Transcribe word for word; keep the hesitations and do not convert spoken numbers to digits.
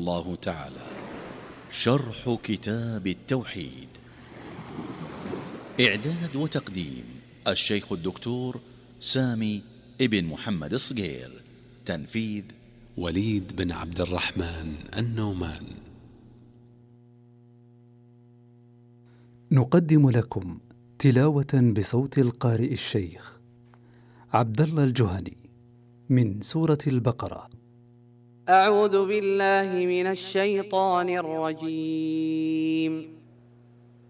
الله تعالى. شرح كتاب التوحيد، إعداد وتقديم الشيخ الدكتور سامي ابن محمد الصقير، تنفيذ وليد بن عبد الرحمن النومان. نقدم لكم تلاوة بصوت القارئ الشيخ عبد الله الجهني من سورة البقرة. أعوذ بالله من الشيطان الرجيم.